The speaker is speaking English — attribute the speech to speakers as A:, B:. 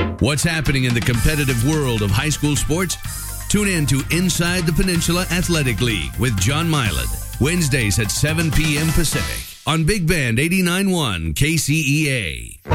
A: What's happening in the competitive world of high school sports? Tune in to Inside the Peninsula Athletic League with John Milan, Wednesdays at 7 p.m. Pacific on Big Band 89.1 KCEA.